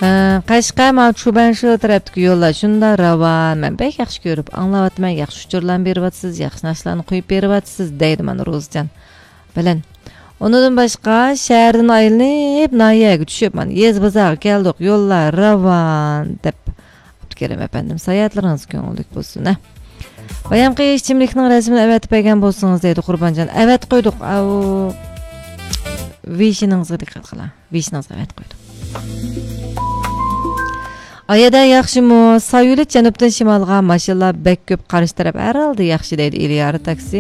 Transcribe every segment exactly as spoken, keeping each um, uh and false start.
Qashqa ma Çoban şu tarafdagi yo'llar shunda ravan. Men bek yaxshi ko'rib, anglayapman, yaxshi uçurlarni beryapsiz, yaxshi narsalarni qo'yib beryapsiz deydi mana Ro'zjan. Bilan. Ondan başqa shahardan aylanib, nayaga tushib, mana yez bozorga keldik, yo'llar ravan deb. Abdukarim efendim, sayohatlaringiz ko'ngillik bo'lsin. Bayamqi ichimlikning rasmini avatib bergan bo'lsangiz deydi Qurbanjon. Avat qo'ydik. Au Vishiningizga diqqat qiling. Vishiningizga avat qo'ydik. Ayada yaxshimi? Sayulit janubdan shimolga mashinalar bek ko'p qarshi taraf araldi yaxshi deydi Iliyari taksi.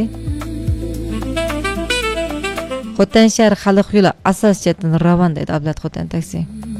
Xotan shahar xalq yo'li asos chetdan ravan deydi Ablat Xotan taksi.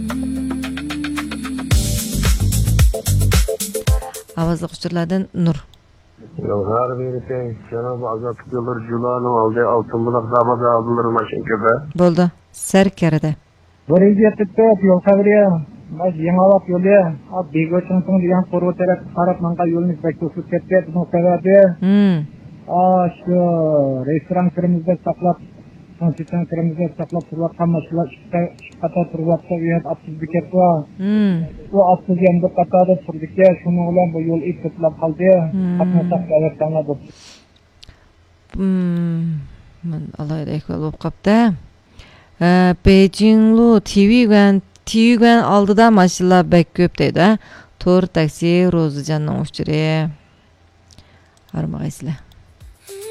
Avazli qushlardan Nur. Yollar verirken Cenab-ı Azat yıllar Julan'ı aldı altın bulak damada aldılar maşın köpe. Bo'ldi. Sarkarada. Birinci etapda yol qadriya, baş yangalap yolu, ab begochun so'ng degan qo'rg'u taraf qarab manqa yo'lni bekto'sib ketdi, buning sababi Hmm. a shu restoran kirimizda saqlab, konstitutsiya kirimizda saqlab turgan mashinalar chiqata turibdi, uyat absiz bekat bor. Hmm. Bu absiz ham bir qatorda turdiki, shuning bilan bu yo'l ito'plab qoldi. Qatnashib qayerdanlar. Hmm. Men alayda ekol bo'lib qopti. Beijinglu T V-gan T V-gan oldida mashinalar bek ko'p deydi. To'r taksi Ro'zijanning uchiri. Harmag'aysizlar.